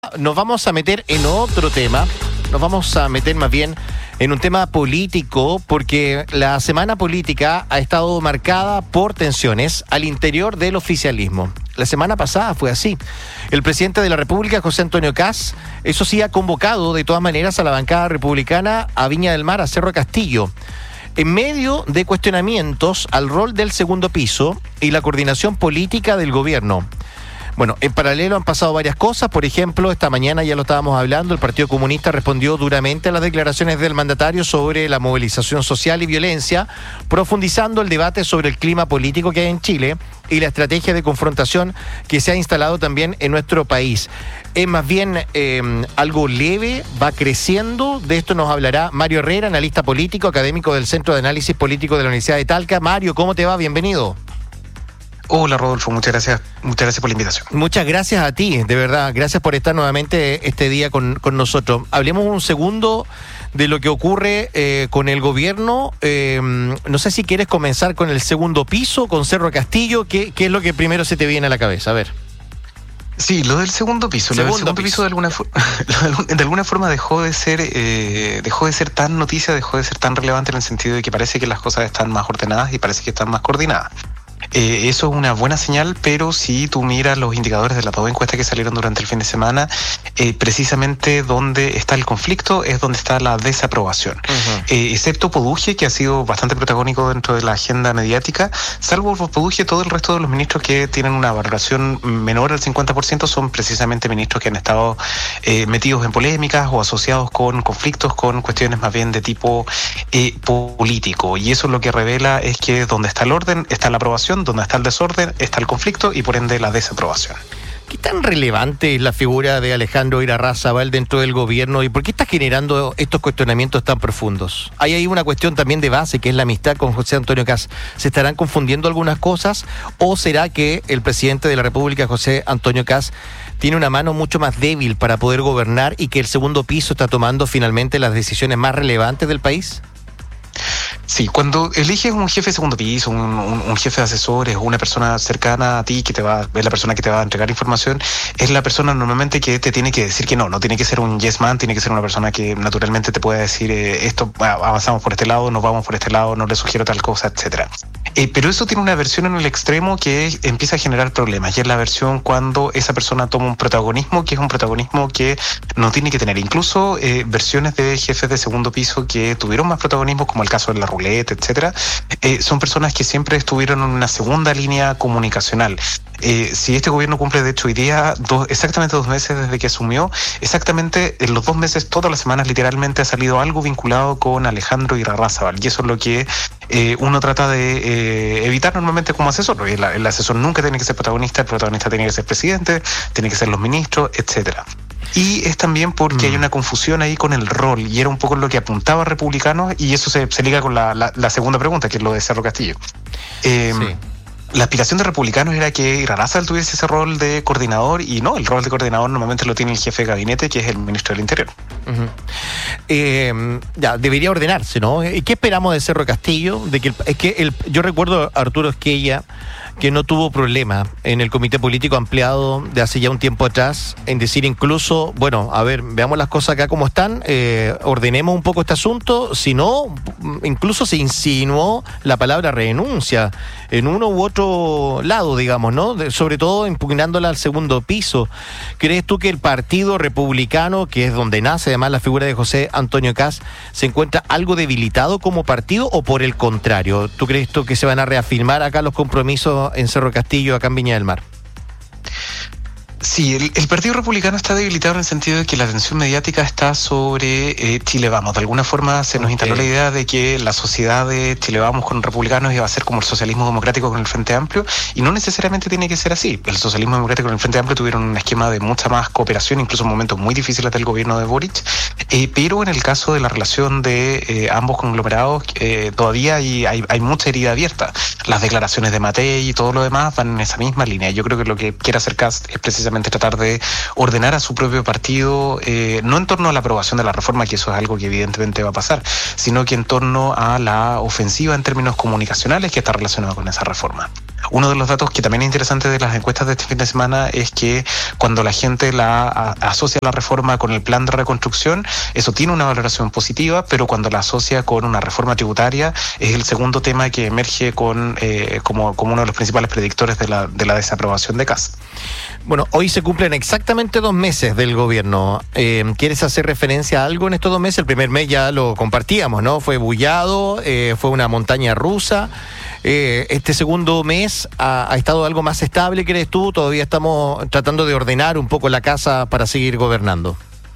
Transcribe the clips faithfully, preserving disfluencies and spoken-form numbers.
Nos vamos a meter en otro tema, nos vamos a meter más bien en un tema político, porque la semana política ha estado marcada por tensiones al interior del oficialismo. La semana pasada fue así. El presidente de la República, José Antonio Kast, eso sí, ha convocado de todas maneras a la bancada republicana a Viña del Mar, a Cerro Castillo, en medio de cuestionamientos al rol del segundo piso y la coordinación política del gobierno. Bueno, en paralelo han pasado varias cosas. Por ejemplo, esta mañana ya lo estábamos hablando, el Partido Comunista respondió duramente a las declaraciones del mandatario sobre la movilización social y violencia, profundizando el debate sobre el clima político que hay en Chile y la estrategia de confrontación que se ha instalado también en nuestro país. Es más bien eh, algo leve, va creciendo. De esto nos hablará Mario Herrera, analista político, académico del Centro de Análisis Político de la Universidad de Talca. Mario, ¿cómo te va? Bienvenido. Hola Rodolfo, muchas gracias, muchas gracias por la invitación. Muchas gracias a ti, de verdad, gracias por estar nuevamente este día con, con nosotros. Hablemos un segundo de lo que ocurre eh, con el gobierno. Eh, no sé si quieres comenzar con el segundo piso, con Cerro Castillo. ¿Qué, qué es lo que primero se te viene a la cabeza? A ver. Sí, lo del segundo piso. Segundo lo del segundo piso, piso de, alguna for- de alguna forma dejó de ser eh, dejó de ser tan noticia, dejó de ser tan relevante en el sentido de que parece que las cosas están más ordenadas y parece que están más coordinadas. Eh, eso es una buena señal, pero si tú miras los indicadores de las dos encuestas que salieron durante el fin de semana, eh, precisamente donde está el conflicto es donde está la desaprobación. Uh-huh. Eh, excepto Poduje, que ha sido bastante protagónico dentro de la agenda mediática, salvo Poduje, todo el resto de los ministros que tienen una valoración menor al cincuenta por ciento son precisamente ministros que han estado eh, metidos en polémicas o asociados con conflictos, con cuestiones más bien de tipo eh, político. Y eso lo que revela es que donde está el orden está la aprobación, donde está el desorden, está el conflicto y por ende la desaprobación. ¿Qué tan relevante es la figura de Alejandro Irarrázaval dentro del gobierno y por qué está generando estos cuestionamientos tan profundos? Hay ahí una cuestión también de base, que es la amistad con José Antonio Kast. ¿Se estarán confundiendo algunas cosas o será que el presidente de la República, José Antonio Kast, tiene una mano mucho más débil para poder gobernar y que el segundo piso está tomando finalmente las decisiones más relevantes del país? Sí, cuando eliges un jefe de segundo piso, un, un, un jefe de asesores o una persona cercana a ti que te va, es la persona que te va a entregar información, es la persona normalmente que te tiene que decir que no, no tiene que ser un yes man, tiene que ser una persona que naturalmente te pueda decir eh, esto, avanzamos por este lado, nos vamos por este lado, no le sugiero tal cosa, etcétera. Eh, pero eso tiene una versión en el extremo que empieza a generar problemas, y es la versión cuando esa persona toma un protagonismo que es un protagonismo que no tiene que tener. Incluso eh, versiones de jefes de segundo piso que tuvieron más protagonismo, como el caso de la ruleta, etcétera, eh, son personas que siempre estuvieron en una segunda línea comunicacional. Eh, si este gobierno cumple, de hecho, hoy día dos, exactamente dos meses desde que asumió, exactamente en los dos meses, todas las semanas, literalmente ha salido algo vinculado con Alejandro Irarrázaval, y eso es lo que eh, uno trata de eh, evitar normalmente como asesor. El, el asesor nunca tiene que ser protagonista, el protagonista tiene que ser presidente, tiene que ser los ministros, etcétera. Y es también porque mm. hay una confusión ahí con el rol, y era un poco lo que apuntaba Republicanos, y eso se, se liga con la, la, la segunda pregunta, que es lo de Cerro Castillo. Eh, sí. La aspiración de Republicanos era que Irarrázaval tuviese ese rol de coordinador, y no, el rol de coordinador normalmente lo tiene el jefe de gabinete, que es el ministro del Interior. Uh-huh. Eh, ya, debería ordenarse, ¿no? ¿Qué esperamos de Cerro Castillo? De que el, es que el, yo recuerdo a Arturo Esquella, que no tuvo problema en el comité político ampliado de hace ya un tiempo atrás en decir incluso, bueno, a ver, veamos las cosas acá como están, eh, ordenemos un poco este asunto, si no, incluso se insinuó la palabra renuncia en uno u otro lado, digamos, ¿no? De, sobre todo impugnándola al segundo piso. ¿Crees tú que el Partido Republicano, que es donde nace además la figura de José Antonio Kast, se encuentra algo debilitado como partido, o por el contrario, tú crees tú que se van a reafirmar acá los compromisos en Cerro Castillo, acá en Viña del Mar? Sí, el, el Partido Republicano está debilitado en el sentido de que la atención mediática está sobre eh, Chile Vamos. De alguna forma se nos okay. instaló la idea de que la sociedad de Chile Vamos con republicanos iba a ser como el socialismo democrático con el Frente Amplio, y no necesariamente tiene que ser así. El socialismo democrático con el Frente Amplio tuvieron un esquema de mucha más cooperación, incluso en momentos muy difíciles del gobierno de Boric, eh, pero en el caso de la relación de eh, ambos conglomerados eh, todavía hay, hay, hay mucha herida abierta. Las declaraciones de Matei y todo lo demás van en esa misma línea. Yo creo que lo que quiere hacer Kast es precisamente tratar de ordenar a su propio partido, eh, no en torno a la aprobación de la reforma, que eso es algo que evidentemente va a pasar, sino que en torno a la ofensiva en términos comunicacionales que está relacionada con esa reforma. Uno de los datos que también es interesante de las encuestas de este fin de semana es que cuando la gente la a, asocia la reforma con el plan de reconstrucción, eso tiene una valoración positiva, pero cuando la asocia con una reforma tributaria, es el segundo tema que emerge con eh, como, como uno de los principales predictores de la, de la desaprobación de Kast. Bueno, hoy se cumplen exactamente dos meses del gobierno. Eh, ¿Quieres hacer referencia a algo en estos dos meses? El primer mes ya lo compartíamos, ¿no? Fue bullado, eh, fue una montaña rusa. Eh, este segundo mes ha, ha estado algo más estable, ¿crees tú? Todavía estamos tratando de ordenar un poco la casa para seguir gobernando.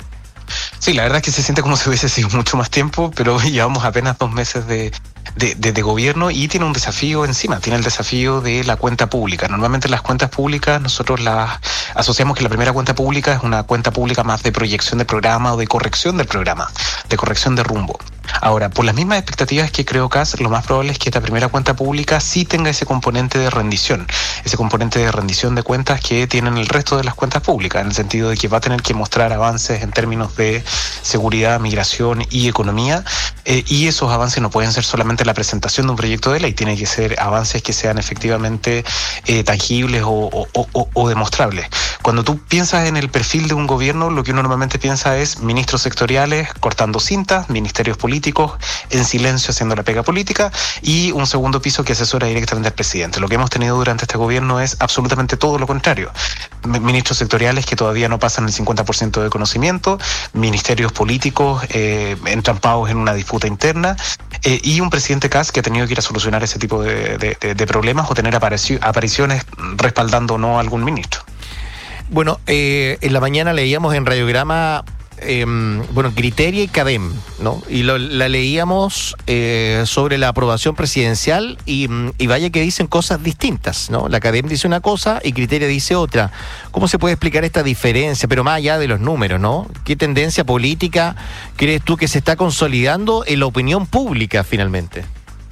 Sí, la verdad es que se siente como si hubiese sido mucho más tiempo, pero llevamos apenas dos meses de, de, de, de gobierno y tiene un desafío encima, tiene el desafío de la cuenta pública. Normalmente las cuentas públicas nosotros las asociamos que la primera cuenta pública es una cuenta pública más de proyección de programa o de corrección del programa, de corrección de rumbo. Ahora, por las mismas expectativas que creó Kast, lo más probable es que esta primera cuenta pública sí tenga ese componente de rendición, ese componente de rendición de cuentas que tienen el resto de las cuentas públicas, en el sentido de que va a tener que mostrar avances en términos de seguridad, migración y economía, eh, y esos avances no pueden ser solamente la presentación de un proyecto de ley, tienen que ser avances que sean efectivamente eh, tangibles o, o, o, o demostrables. Cuando tú piensas en el perfil de un gobierno, lo que uno normalmente piensa es ministros sectoriales cortando cintas, ministerios políticos en silencio haciendo la pega política y un segundo piso que asesora directamente al presidente. Lo que hemos tenido durante este gobierno es absolutamente todo lo contrario. Ministros sectoriales que todavía no pasan el cincuenta por ciento de conocimiento, ministerios políticos eh, entrampados en una disputa interna eh, y un presidente Kast que ha tenido que ir a solucionar ese tipo de, de, de, de problemas o tener aparici- apariciones respaldando o no a algún ministro. Bueno, eh, en la mañana leíamos en Radiograma Eh, bueno, Criteria y CADEM, ¿no? Y lo, la leíamos eh, sobre la aprobación presidencial y, y vaya que dicen cosas distintas, ¿no? La CADEM dice una cosa y Criteria dice otra. ¿Cómo se puede explicar esta diferencia? Pero más allá de los números, ¿no? ¿Qué tendencia política crees tú que se está consolidando en la opinión pública finalmente?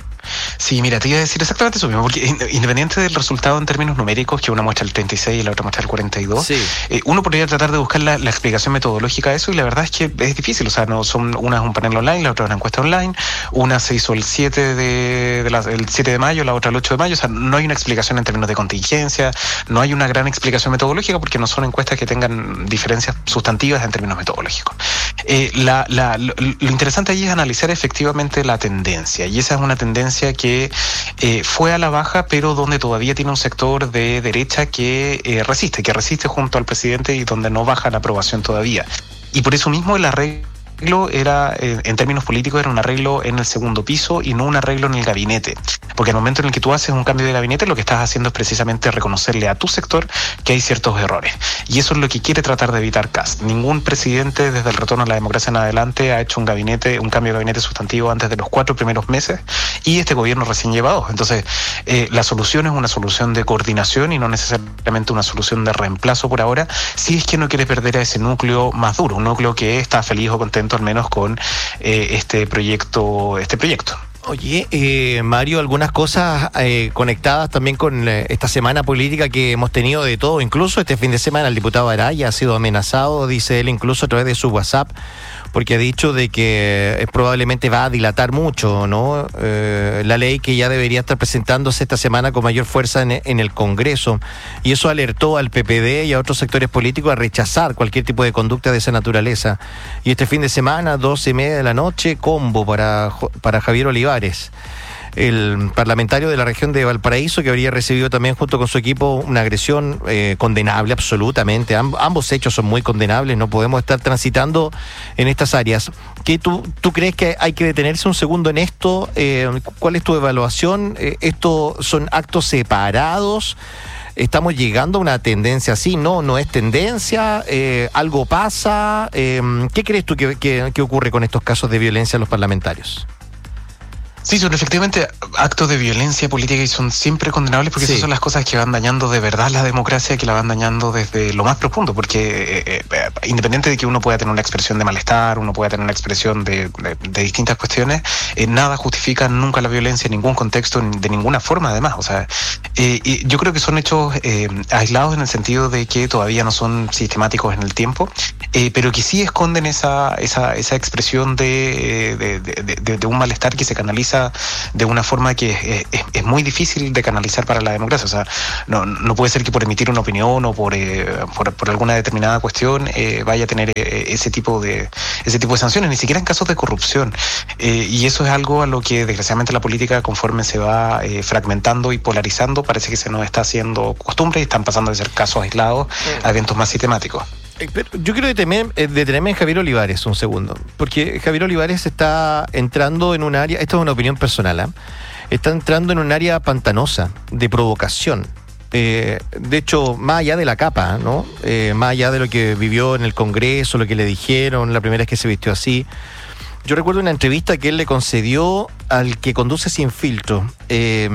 Sí, mira, te iba a decir exactamente eso mismo, porque independiente del resultado en términos numéricos, que una muestra el treinta y seis y la otra muestra el cuarenta y dos, sí. eh, uno podría tratar de buscar la, la explicación metodológica de eso y la verdad es que es difícil, o sea, no son una es un panel online, la otra es una encuesta online, una se hizo el siete de, de la, el siete de mayo, la otra el ocho de mayo, o sea, no hay una explicación en términos de contingencia, no hay una gran explicación metodológica porque no son encuestas que tengan diferencias sustantivas en términos metodológicos. Eh, la, la, lo, lo interesante allí es analizar efectivamente la tendencia y esa es una tendencia que eh, fue a la baja, pero donde todavía tiene un sector de derecha que eh, resiste, que resiste junto al presidente y donde no baja la aprobación todavía. Y por eso mismo el arreglo era, eh, en términos políticos, era un arreglo en el segundo piso y no un arreglo en el gabinete. Porque al momento en el que tú haces un cambio de gabinete, lo que estás haciendo es precisamente reconocerle a tu sector que hay ciertos errores. Y eso es lo que quiere tratar de evitar Kast. Ningún presidente desde el retorno a la democracia en adelante ha hecho un gabinete, un cambio de gabinete sustantivo antes de los cuatro primeros meses y este gobierno recién lleva dos. Entonces, eh, la solución es una solución de coordinación y no necesariamente una solución de reemplazo por ahora, si es que no quiere perder a ese núcleo más duro, un núcleo que está feliz o contento al menos con eh, este proyecto, este proyecto. Oye, eh, Mario, algunas cosas eh, conectadas también con eh, esta semana política que hemos tenido de todo. Incluso este fin de semana el diputado Araya ha sido amenazado, dice él, incluso a través de su WhatsApp, porque ha dicho de que eh, probablemente va a dilatar mucho, ¿no? Eh, la ley que ya debería estar presentándose esta semana con mayor fuerza en, en el Congreso. Y eso alertó al P P D y a otros sectores políticos a rechazar cualquier tipo de conducta de esa naturaleza. Y este fin de semana, doce y media de la noche, combo para, para Javier Olivares, el parlamentario de la región de Valparaíso, que habría recibido también junto con su equipo una agresión eh, condenable absolutamente. Amb- ambos hechos son muy condenables, no podemos estar transitando en estas áreas. ¿Qué tú, tú crees que hay que detenerse un segundo en esto? Eh, ¿Cuál es tu evaluación? Eh, ¿Esto son actos separados? ¿Estamos llegando a una tendencia así? No, no es tendencia, eh, algo pasa. Eh, ¿Qué crees tú que, que, que ocurre con estos casos de violencia en los parlamentarios? Sí, son efectivamente actos de violencia política y son siempre condenables porque sí. Esas son las cosas que van dañando de verdad la democracia, que la van dañando desde lo más profundo, porque eh, eh, independiente de que uno pueda tener una expresión de malestar, uno pueda tener una expresión de, de, de distintas cuestiones, eh, nada justifica nunca la violencia en ningún contexto, de ninguna forma además. O sea, eh, y yo creo que son hechos eh, aislados en el sentido de que todavía no son sistemáticos en el tiempo, eh, pero que sí esconden esa, esa, esa expresión de, de, de, de, de un malestar que se canaliza polariza de una forma que es, es, es muy difícil de canalizar para la democracia. O sea, no, no puede ser que por emitir una opinión o por, eh, por, por alguna determinada cuestión eh, vaya a tener eh, ese tipo de ese tipo de sanciones, ni siquiera en casos de corrupción. Eh, y eso es algo a lo que desgraciadamente la política, conforme se va eh, fragmentando y polarizando, parece que se nos está haciendo costumbre y están pasando de ser casos aislados a eventos más sistemáticos. Pero yo quiero detener, eh, detenerme en Javier Olivares un segundo, porque Javier Olivares está entrando en un área, esto es una opinión personal, ¿eh? Está entrando en un área pantanosa de provocación. Eh, de hecho, más allá de la capa, ¿no? Eh, más allá de lo que vivió en el Congreso, lo que le dijeron la primera vez que se vistió así. Yo recuerdo una entrevista que él le concedió al que conduce Sin Filtro, eh,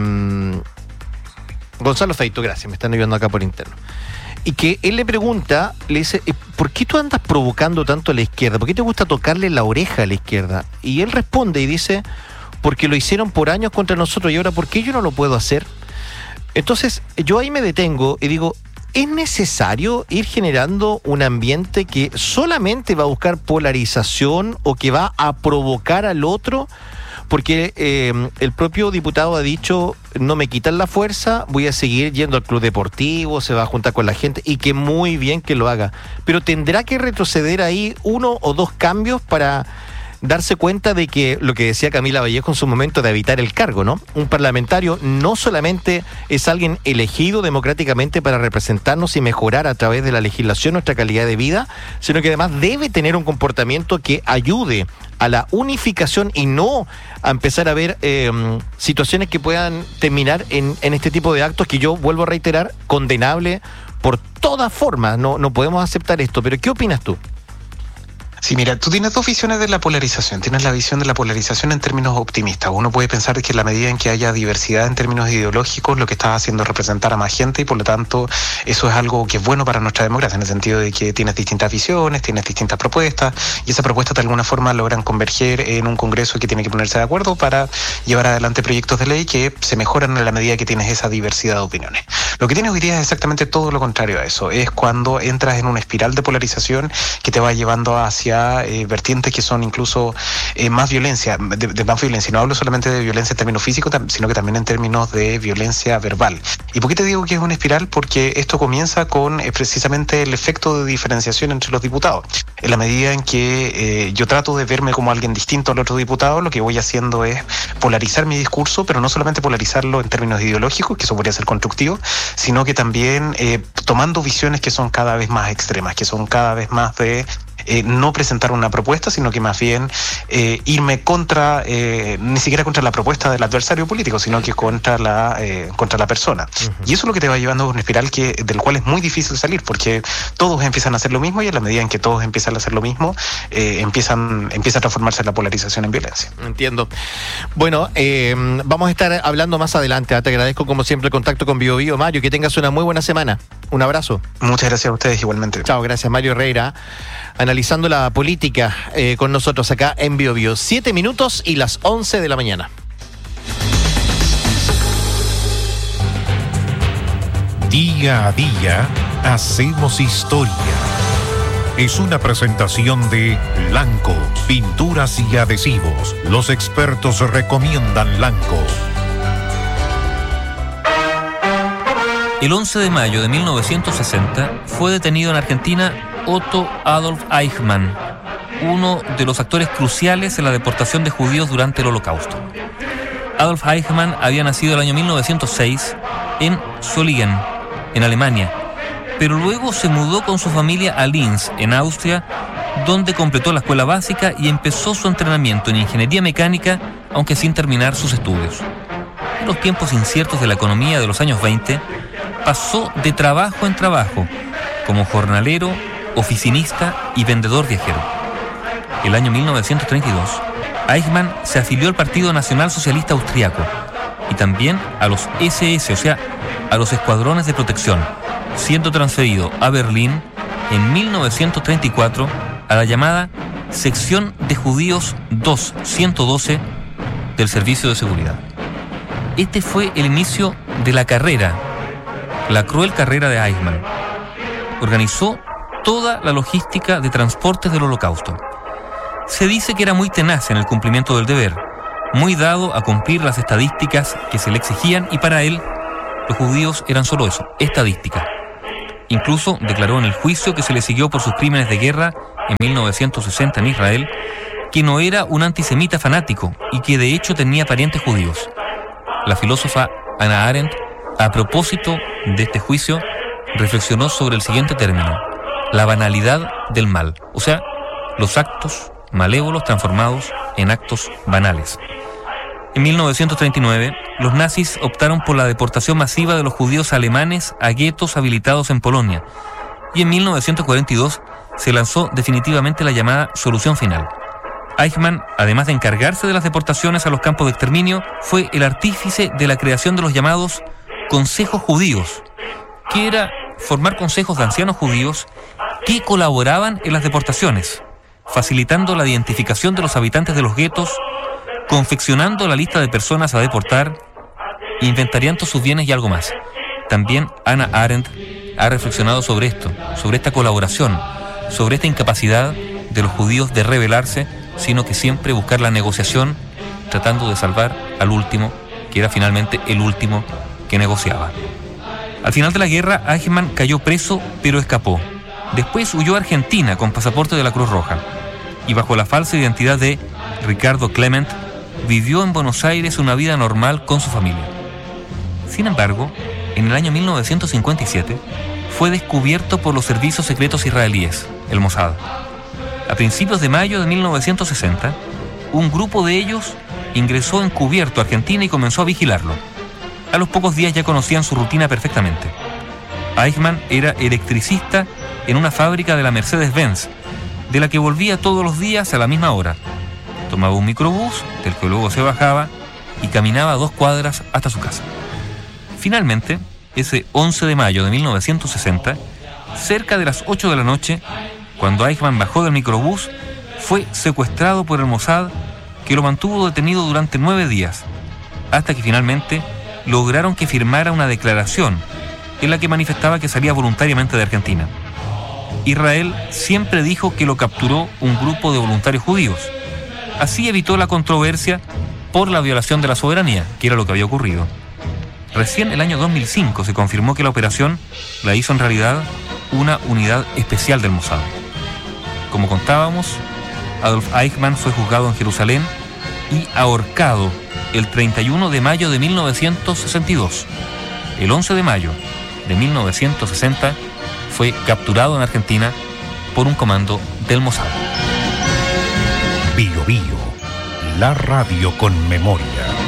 Gonzalo Feito, gracias, me están ayudando acá por interno. Y que él le pregunta, le dice, ¿por qué tú andas provocando tanto a la izquierda? ¿Por qué te gusta tocarle la oreja a la izquierda? Y él responde y dice, porque lo hicieron por años contra nosotros y ahora, ¿por qué yo no lo puedo hacer? Entonces, yo ahí me detengo y digo, ¿es necesario ir generando un ambiente que solamente va a buscar polarización o que va a provocar al otro? Porque eh, el propio diputado ha dicho, no me quitan la fuerza, voy a seguir yendo al club deportivo, se va a juntar con la gente, y que muy bien que lo haga. Pero tendrá que retroceder ahí uno o dos cambios para darse cuenta de que lo que decía Camila Vallejo en su momento de evitar el cargo, ¿no? Un parlamentario no solamente es alguien elegido democráticamente para representarnos y mejorar a través de la legislación nuestra calidad de vida, sino que además debe tener un comportamiento que ayude a la unificación y no a empezar a ver eh, situaciones que puedan terminar en, en este tipo de actos que yo vuelvo a reiterar, condenable por todas formas. No, no podemos aceptar esto. Pero ¿qué opinas tú? Sí, mira, tú tienes dos visiones de la polarización. Tienes la visión de la polarización en términos optimistas. Uno puede pensar que en la medida en que haya diversidad en términos ideológicos, lo que estás haciendo es representar a más gente y por lo tanto eso es algo que es bueno para nuestra democracia, en el sentido de que tienes distintas visiones, tienes distintas propuestas y esas propuestas de alguna forma logran converger en un Congreso que tiene que ponerse de acuerdo para llevar adelante proyectos de ley que se mejoran en la medida que tienes esa diversidad de opiniones. Lo que tienes hoy día es exactamente todo lo contrario a eso. Es cuando entras en una espiral de polarización que te va llevando hacia Eh, vertientes que son incluso eh, más violencia, de, de más violencia. Y no hablo solamente de violencia en términos físicos, tam, sino que también en términos de violencia verbal. ¿Y por qué te digo que es una espiral? Porque esto comienza con eh, precisamente el efecto de diferenciación entre los diputados. En la medida en que eh, yo trato de verme como alguien distinto al otro diputado, lo que voy haciendo es polarizar mi discurso, pero no solamente polarizarlo en términos ideológicos, que eso podría ser constructivo, sino que también eh, tomando visiones que son cada vez más extremas, que son cada vez más de Eh, no presentar una propuesta, sino que más bien eh, irme contra, eh, ni siquiera contra la propuesta del adversario político, sino que contra la eh, contra la persona. Uh-huh. Y eso es lo que te va llevando a una espiral que, del cual es muy difícil salir, porque todos empiezan a hacer lo mismo y a la medida en que todos empiezan a hacer lo mismo, eh, empiezan empieza a transformarse la polarización en violencia. Entiendo. Bueno, eh, vamos a estar hablando más adelante. Te agradezco como siempre el contacto con Bio Bio. Mario, que tengas una muy buena semana. Un abrazo. Muchas gracias a ustedes igualmente. Chao, gracias Mario Herrera. Analizando la política eh, con nosotros acá en Bio Bio. Siete minutos y las once de la mañana. Día a día hacemos historia. Es una presentación de Lanco, pinturas y adhesivos. Los expertos recomiendan Lanco. El once de mayo de mil novecientos sesenta fue detenido en Argentina Otto Adolf Eichmann, uno de los actores cruciales en la deportación de judíos durante el Holocausto. Adolf Eichmann había nacido el año mil novecientos seis en Solingen, en Alemania, pero luego se mudó con su familia a Linz, en Austria, donde completó la escuela básica y empezó su entrenamiento en ingeniería mecánica, aunque sin terminar sus estudios. En los tiempos inciertos de la economía de los años veinte, pasó de trabajo en trabajo, como jornalero, oficinista y vendedor viajero. El año mil novecientos treinta y dos, Eichmann se afilió al Partido Nacional Socialista Austriaco y también a los ese ese, o sea, a los escuadrones de protección, siendo transferido a Berlín en mil novecientos treinta y cuatro a la llamada Sección de Judíos dos ciento doce del Servicio de Seguridad. Este fue el inicio de la carrera, la cruel carrera de Eichmann. Organizó toda la logística de transportes del Holocausto. Se dice que era muy tenaz en el cumplimiento del deber muy dado a cumplir las estadísticas que se le exigían, y para él los judíos eran solo eso, estadística. Incluso declaró en el juicio que se le siguió por sus crímenes de guerra en mil novecientos sesenta en Israel que no era un antisemita fanático y que de hecho tenía parientes judíos. La filósofa Hannah Arendt, a propósito de este juicio, reflexionó sobre el siguiente término: la banalidad del mal, o sea, los actos malévolos transformados en actos banales. En mil novecientos treinta y nueve, los nazis optaron por la deportación masiva de los judíos alemanes a guetos habilitados en Polonia, y en mil novecientos cuarenta y dos se lanzó definitivamente la llamada solución final. Eichmann, además de encargarse de las deportaciones a los campos de exterminio, fue el artífice de la creación de los llamados consejos judíos, que era formar consejos de ancianos judíos que colaboraban en las deportaciones, facilitando la identificación de los habitantes de los guetos, confeccionando la lista de personas a deportar, inventariando sus bienes y algo más. También Hannah Arendt ha reflexionado sobre esto, sobre esta colaboración, sobre esta incapacidad de los judíos de rebelarse, sino que siempre buscar la negociación, tratando de salvar al último, que era finalmente el último que negociaba. Al final de la guerra, Eichmann cayó preso, pero escapó. Después huyó a Argentina con pasaporte de la Cruz Roja, y bajo la falsa identidad de Ricardo Clement, vivió en Buenos Aires una vida normal con su familia. Sin embargo, en el año mil novecientos cincuenta y siete, fue descubierto por los servicios secretos israelíes, el Mossad. A principios de mayo de mil novecientos sesenta, un grupo de ellos ingresó encubierto a Argentina y comenzó a vigilarlo. A los pocos días ya conocían su rutina perfectamente. Eichmann era electricista en una fábrica de la Mercedes-Benz, de la que volvía todos los días a la misma hora. Tomaba un microbús, del que luego se bajaba, y caminaba dos cuadras hasta su casa. Finalmente, ese once de mayo de mil novecientos sesenta, cerca de las ocho de la noche, cuando Eichmann bajó del microbús, fue secuestrado por el Mossad, que lo mantuvo detenido durante nueve días, hasta que finalmente lograron que firmara una declaración en la que manifestaba que salía voluntariamente de Argentina. Israel siempre dijo que lo capturó un grupo de voluntarios judíos. Así evitó la controversia por la violación de la soberanía, que era lo que había ocurrido. Recién el año dos mil cinco se confirmó que la operación la hizo en realidad una unidad especial del Mossad. Como contábamos, Adolf Eichmann fue juzgado en Jerusalén y ahorcado el treinta y uno de mayo de mil novecientos sesenta y dos. El once de mayo de mil novecientos sesenta fue capturado en Argentina por un comando del Mossad. Bio Bio, la radio con memoria.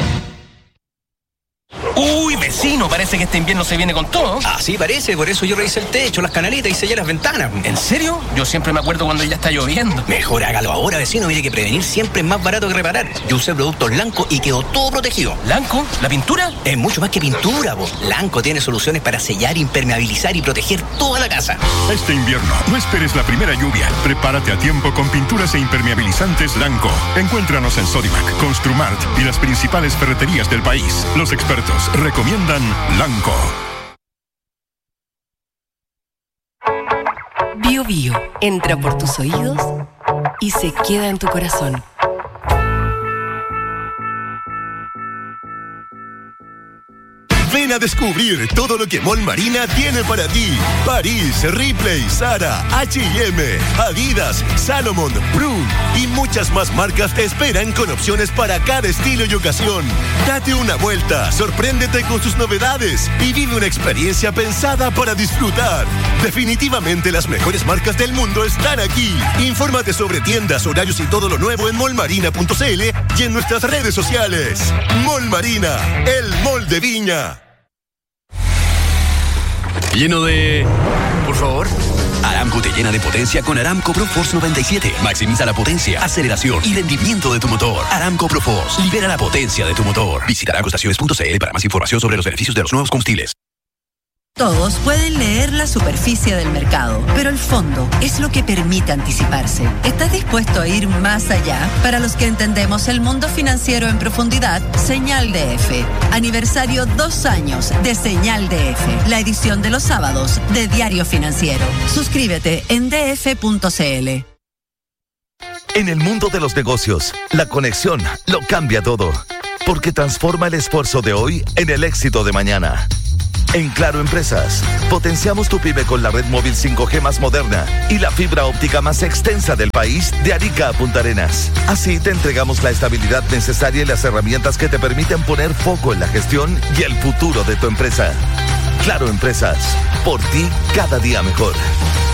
Uy, vecino, parece que este invierno se viene con todo. Así parece, por eso yo revisé el techo, las canaletas y sellé las ventanas. ¿En serio? Yo siempre me acuerdo cuando ya está lloviendo. Mejor hágalo ahora, vecino. Mire que prevenir siempre es más barato que reparar. Yo usé productos Lanco y quedó todo protegido. ¿Lanco? ¿La pintura? Es mucho más que pintura, vos. Lanco tiene soluciones para sellar, impermeabilizar y proteger toda la casa. Este invierno, no esperes la primera lluvia. Prepárate a tiempo con pinturas e impermeabilizantes Lanco. Encuéntranos en Sodimac, Construmart y las principales ferreterías del país. Los expertos recomiendan Lanco. Bio Bio entra por tus oídos y se queda en tu corazón. Ven a descubrir todo lo que Mall Marina tiene para ti. París, Ripley, Zara, H y M, Adidas, Salomon, Prune y muchas más marcas te esperan con opciones para cada estilo y ocasión. Date una vuelta, sorpréndete con sus novedades y vive una experiencia pensada para disfrutar. Definitivamente las mejores marcas del mundo están aquí. Infórmate sobre tiendas, horarios y todo lo nuevo en mall marina punto c l y en nuestras redes sociales. Mall Marina, el mall de Viña. Lleno de... Por favor. Aramco te llena de potencia con Aramco ProForce noventa y siete. Maximiza la potencia, aceleración y rendimiento de tu motor. Aramco ProForce. Libera la potencia de tu motor. Visita aramco estaciones punto c l para más información sobre los beneficios de los nuevos combustibles. Todos pueden leer la superficie del mercado, pero el fondo es lo que permite anticiparse. ¿Estás dispuesto a ir más allá? Para los que entendemos el mundo financiero en profundidad, Señal D F. Aniversario dos años de Señal D F, la edición de los sábados de Diario Financiero. Suscríbete en d f punto c l. En el mundo de los negocios, la conexión lo cambia todo, porque transforma el esfuerzo de hoy en el éxito de mañana. En Claro Empresas, potenciamos tu pyme con la red móvil cinco G más moderna y la fibra óptica más extensa del país de Arica a Punta Arenas. Así te entregamos la estabilidad necesaria y las herramientas que te permiten poner foco en la gestión y el futuro de tu empresa. Claro Empresas, por ti cada día mejor.